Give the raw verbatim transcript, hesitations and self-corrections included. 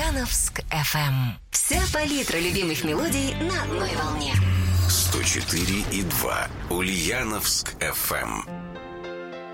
Ульяновск эф эм. Вся палитра любимых мелодий на одной волне. сто четыре и два Ульяновск эф эм.